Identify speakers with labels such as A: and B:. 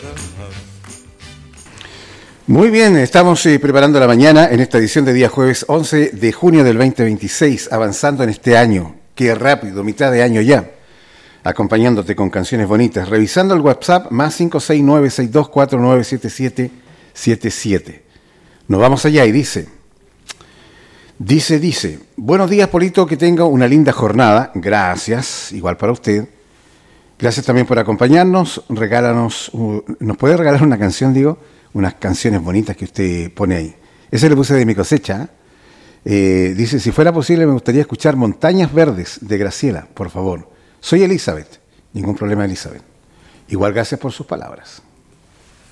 A: Muy bien, estamos preparando la mañana en esta edición de día jueves 11 de junio del 2026, avanzando en este año. Qué rápido, mitad de año ya. Acompañándote con canciones bonitas, revisando el WhatsApp más 569-6249-7777. Nos vamos allá y dice, buenos días Polito, que tenga una linda jornada, gracias, igual para usted. Gracias también por acompañarnos, regálanos, ¿nos puede regalar una canción, unas canciones bonitas que usted pone ahí? Ese le puse de mi cosecha. Dice, si fuera posible me gustaría escuchar Montañas Verdes de Graciela, por favor. Soy Elizabeth. Ningún problema, Elizabeth. Igual gracias por sus palabras.